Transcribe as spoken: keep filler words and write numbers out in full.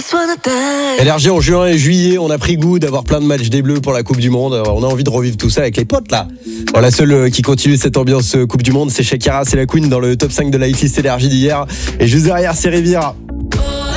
Énergie en juin et juillet, on a pris goût d'avoir plein de matchs des Bleus pour la Coupe du Monde. On a envie de revivre tout ça avec les potes là. Bon, la seule qui continue cette ambiance Coupe du Monde, c'est Shakira, c'est la Queen dans le top cinq de la hitlist Énergie d'hier. Et juste derrière, c'est Riviera.